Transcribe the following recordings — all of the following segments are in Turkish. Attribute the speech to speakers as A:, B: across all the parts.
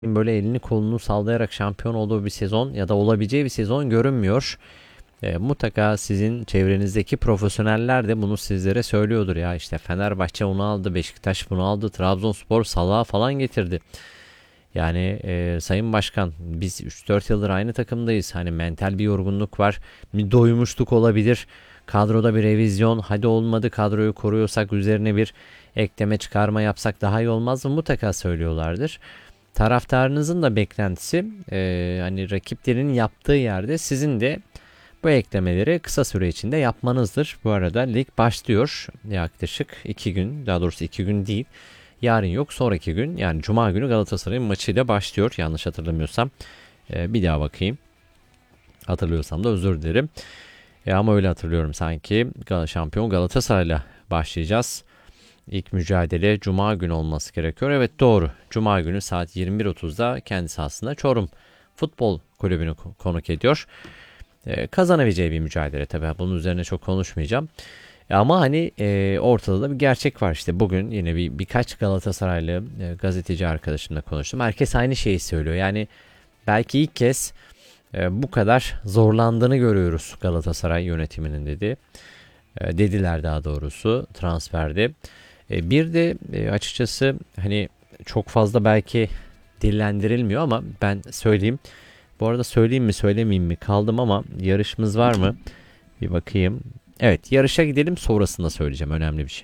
A: böyle elini kolunu sallayarak şampiyon olduğu bir sezon ya da olabileceği bir sezon görünmüyor. Mutlaka sizin çevrenizdeki profesyoneller de bunu sizlere söylüyordur ya, işte Fenerbahçe onu aldı, Beşiktaş bunu aldı, Trabzonspor Salah'ı falan getirdi. Yani Sayın Başkan, biz 3-4 yıldır aynı takımdayız. Hani mental bir yorgunluk var. Bir doymuşluk olabilir. Kadroda bir revizyon. Hadi olmadı, kadroyu koruyorsak üzerine bir ekleme çıkarma yapsak daha iyi olmaz mı? Mutlaka söylüyorlardır. Taraftarınızın da beklentisi hani rakiplerin yaptığı yerde sizin de bu eklemeleri kısa süre içinde yapmanızdır. Bu arada lig başlıyor yaklaşık 2 gün, daha doğrusu 2 gün değil. Yarın yok, sonraki gün yani Cuma günü Galatasaray'ın maçıyla başlıyor yanlış hatırlamıyorsam. Bir daha bakayım. Hatırlıyorsam da özür dilerim. Ama öyle hatırlıyorum sanki. Şampiyon Galatasaray'la başlayacağız. İlk mücadele Cuma günü olması gerekiyor. Evet, doğru. Cuma günü saat 21.30'da kendi sahasında Çorum Futbol Kulübü'nü konuk ediyor. Kazanabileceği bir mücadele tabii. Bunun üzerine çok konuşmayacağım. Ama hani ortada da bir gerçek var. İşte bugün yine birkaç Galatasaraylı gazeteci arkadaşımla konuştum. Herkes aynı şeyi söylüyor. Yani belki ilk kez bu kadar zorlandığını görüyoruz Galatasaray yönetiminin dedi. Dediler daha doğrusu transferde. Bir de açıkçası hani çok fazla belki dillendirilmiyor ama ben söyleyeyim. Bu arada söyleyeyim mi söylemeyeyim mi kaldım ama yarışımız var mı? Bir bakayım. Evet, yarışa gidelim, sonrasında söyleyeceğim, önemli bir şey.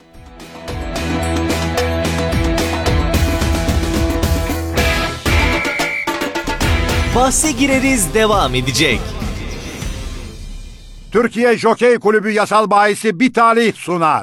B: Bahse gireriz devam edecek.
C: Türkiye Jokey Kulübü yasal bahisi bir talih sunar.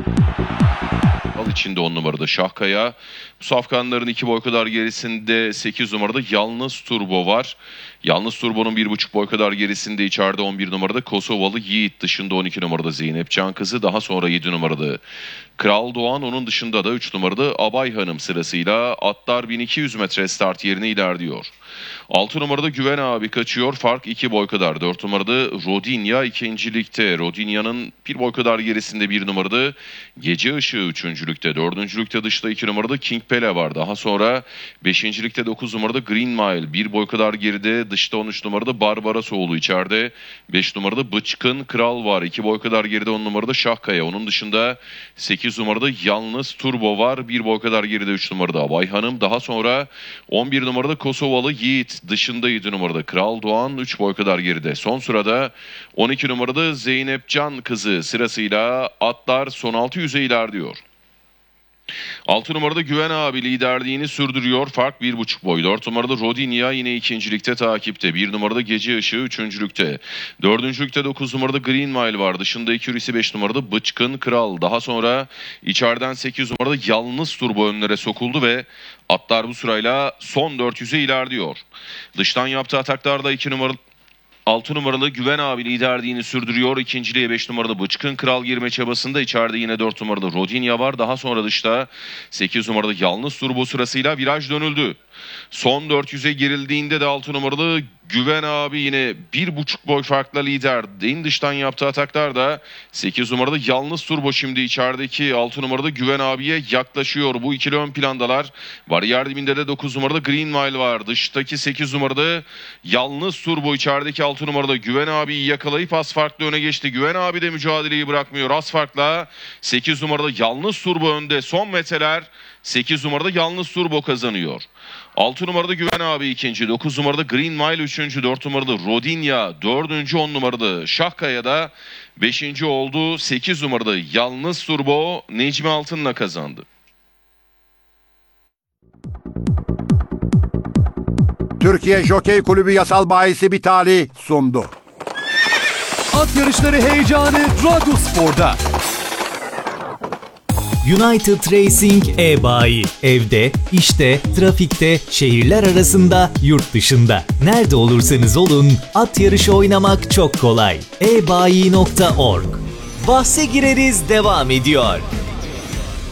D: İçinde 10 numarada Şahkaya. Bu safkanların 2 boy kadar gerisinde 8 numarada Yalnız Turbo var. Yalnız Turbo'nun 1,5 boy kadar gerisinde içeride 11 numarada Kosovalı Yiğit, dışında 12 numarada Zeynep Cankızı, daha sonra 7 numarada Kral Doğan, onun dışında da 3 numarada Abay Hanım sırasıyla atlar 1200 metre start yerine ilerliyor. 6 numarada Güven Abi kaçıyor, fark 2 boy kadar. 4 numarada Rodinya ikincilikte. Rodinya'nın 1 boy kadar gerisinde 1 numarada Gece Işığı üçüncülükte. 4. dışta 2 numarada King Pele var. Daha sonra 5. 9 numarada Green Mile. 1 boy kadar geride dışta 13 numarada Barbara Soğulu, içeride 5 numarada Bıçkın Kral var. 2 boy kadar geride 10 numarada Şahkaya. Onun dışında 8 numarada Yalnız Turbo var. 1 boy kadar geride 3 numarada Abay Hanım. Daha sonra 11 numarada Kosovalı Yiğit. Dışında 7 numarada Kral Doğan, 3 boy kadar geride. Son sırada 12 numarada Zeynep Can Kızı sırasıyla atlar son 600'e ilerliyor. 6 numarada Güven Abi liderliğini sürdürüyor. Fark 1,5 boy. 4 numarada Rodinya yine ikincilikte takipte. 1 numarada Gece Işığı üçüncülükte. 4. 9 numarada Green Mile var. Dışında ikilisi 5 numarada Bıçkın Kral. Daha sonra içeriden 8 numarada Yalnız Turbo önlere sokuldu ve atlar bu sırayla son 400'e ilerliyor. Dıştan yaptığı ataklarda 2 numaralı 6 numaralı Güven Abi liderliğini sürdürüyor. İkinciliğe 5 numaralı Bıçkın Kral girme çabasında. İçeride yine 4 numaralı Rodinya var. Daha sonra dışta 8 numaralı Yalnız Turbo sırasıyla viraj dönüldü. Son 400'e girildiğinde de 6 numaralı Güven Abi yine 1,5 boy farkla lider. En dıştan yaptığı ataklar da 8 numaralı Yalnız Turbo şimdi içerideki 6 numaralı Güven Abi'ye yaklaşıyor. Bu ikili ön plandalar. Bariyer dibinde de 9 numaralı Green Mile var. Dıştaki 8 numaralı Yalnız Turbo, içerideki 6 numaralı Güven Abi'yi yakalayıp az farklı öne geçti. Güven Abi de mücadeleyi bırakmıyor. Az farkla 8 numaralı Yalnız Turbo önde. Son metreler 8 numarada Yalnız Turbo kazanıyor. 6 numarada Güven Abi ikinci, 9 numarada Green Mile üçüncü, 4 numarada Rodinya dördüncü, 10 numarada Şahkaya'da 5. oldu. 8 numarada Yalnız Turbo Necmi Altın'la kazandı.
C: Türkiye Jokey Kulübü yasal bahisi bir talih sundu.
E: At yarışları heyecanı Radyospor'da.
B: United Racing e-bayi. Evde, işte, trafikte, şehirler arasında, yurt dışında. Nerede olursanız olun, at yarışı oynamak çok kolay. ebayi.org. Bahse gireriz devam ediyor.